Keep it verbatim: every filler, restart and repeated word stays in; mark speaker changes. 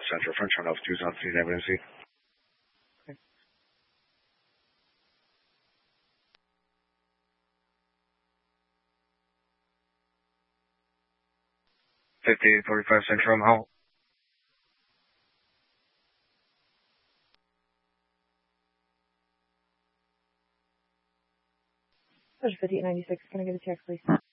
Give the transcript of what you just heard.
Speaker 1: Central French on Alpha two, Alpha two, Avenue C.
Speaker 2: Okay.
Speaker 1: fifty-eight forty-five Central, how?
Speaker 2: fifty-eight ninety-six, can I get a check, please?